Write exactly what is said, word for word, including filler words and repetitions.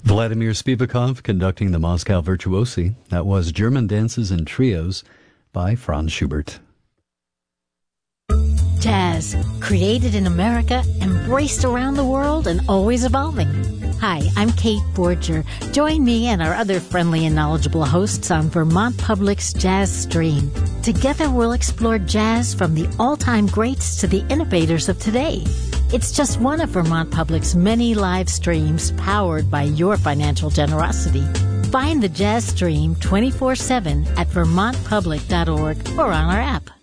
Vladimir Spivakov conducting the Moscow Virtuosi. That was German Dances and Trios by Franz Schubert. Jazz, created in America, embraced around the world, and always evolving. Hi, I'm Kate Borger. Join me and our other friendly and knowledgeable hosts on Vermont Public's Jazz Stream. Together we'll explore jazz from the all-time greats to the innovators of today. It's just one of Vermont Public's many live streams powered by your financial generosity. Find the Jazz Stream twenty-four seven at vermont public dot org or on our app.